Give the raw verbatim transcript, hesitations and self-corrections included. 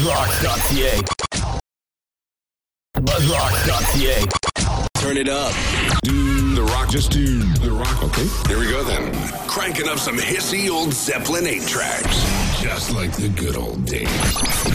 Buzzrock.ca. Buzzrock.ca. Turn it up. Do the rock. Just do the rock, okay? Here we go then. Cranking up some hissy old Zeppelin eight tracks. Just like the good old days.